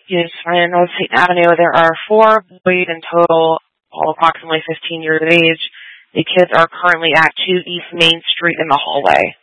Yes, on North St. Avenue, there are 4 boys in total, all approximately 15 years of age. The kids are currently at 2 East Main Street in the hallway.